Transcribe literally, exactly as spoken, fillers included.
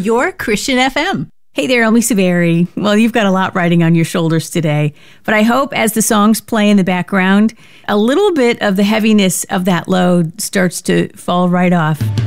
your Christian F M. Hey there, I'm Lisa Berry. Well, you've got a lot riding on your shoulders today, but I hope as the songs play in the background, a little bit of the heaviness of that load starts to fall right off.